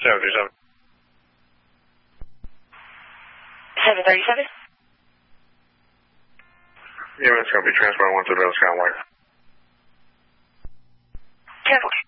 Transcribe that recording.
737. 737? Yeah, it's going to be transport 1 to Bell Sky White. 10-4.